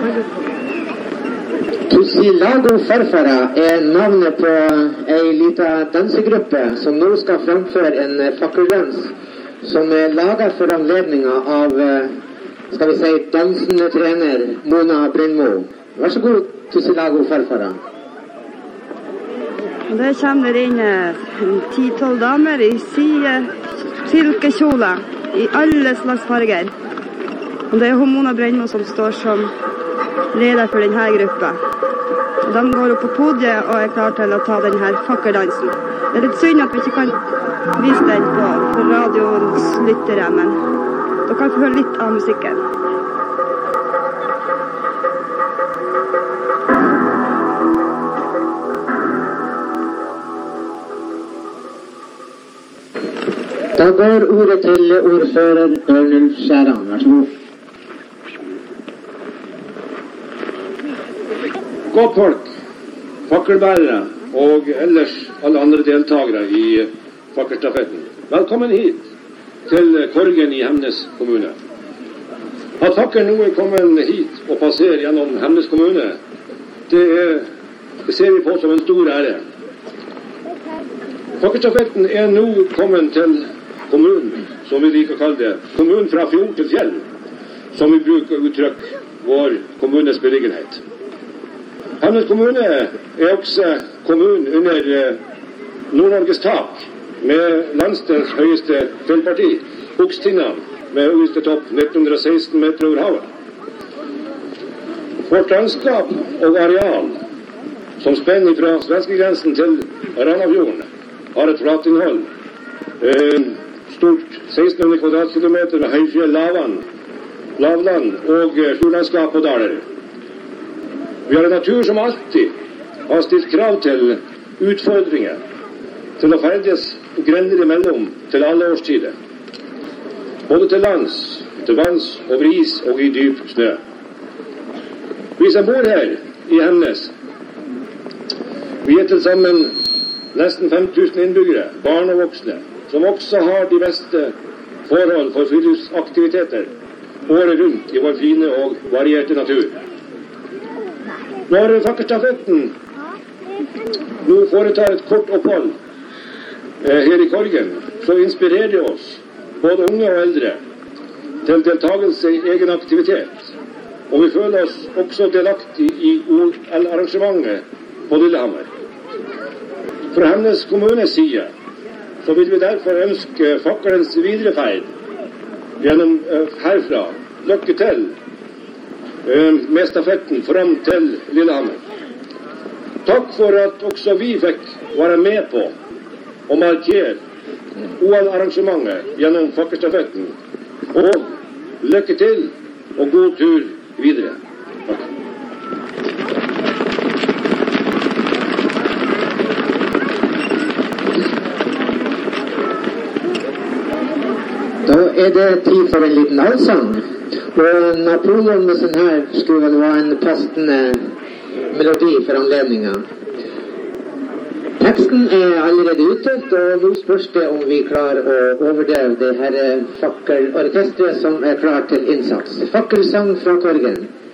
Tussilago Farfara navnet på en liten dansegruppe som nå skal framføre en fakkeldans som laget for anledningen av, skal vi si, dansende trener Mona Brindmo. Vær så god, Tussilago Farfara. Det kommer inn 10-12 damer i silkekjoler i alle slags farger. Og det er Mona Brindmo som står som leder for denne gruppa. Og de går opp på podiet og er klar til å ta denne fakkeldansen. Det er litt synd at vi ikke kan vise den for radioens lyttere, men dere kan få høre litt av musikken. Da går ordet til ordfører Ørnulf Skjæran. Vær så god. Godt folk, fakkelbærere og ellers alle andre deltagere i fakkelstafetten. Velkommen hit til Korgen i Hemnes kommune. At fakkelen nå er kommet hit og passerer gjennom Hemnes kommune, det ser vi på som en stor ære. Fakkelstafetten er nå kommet til kommunen, som vi liker å kalle det, kommunen fra fjord til fjell, som vi bruker å uttrykke vår kommunes beliggenhet. Hemnes kommune er også kommunen under Nord-Norges tak, med landsdelens høyeste fjellparti, Bogstindene, med høyeste topp 1916 meter over havet. Vårt landskap og areal, som spenner fra svenskegrensen til Ranafjorden, har et flatinnhold, stort 1600 kvadratkilometer med høyfjell, lavland og storlandskap og daler. Vi har en natur som alltid har stilt krav til utfordringer, til å ferdes grender imellom til alle årstider. Både til lands, til vanns, over is og i dyp snø. Vi som bor her i Hemnes, vi er til sammen nesten 5000 innbyggere, barn og voksne, som også har de beste forhold for friluftsaktiviteter året rundt i vår fine og varierte natur. Når fakkelstafetten nå foretar et kort opphold her i Korgen, så inspirerer det oss, både unge og eldre, til deltakelse i egen aktivitet. Og vi føler oss også delaktig i OL-arrangementet på Lillehammer. Fra Hemnes kommunes side så vil vi derfor ønske fakkelens videreferd gjennom herfra. Lykke til med stafetten fram til Lillehammer. Takk for at også vi fikk være med på å markere OL-arrangementet gjennom fakkelstafetten. Og lykke til og god tur videre. Takk. Da er det tid for en liten allsang. Og Napoleon med sin her skulle vel være en passende melodi for anledningen. Teksten er allerede uttalt, og nå spørs det om vi klarer å overdøve det her fakkelorkestret som er klar til innsats. Fakkelsang fra Korgen.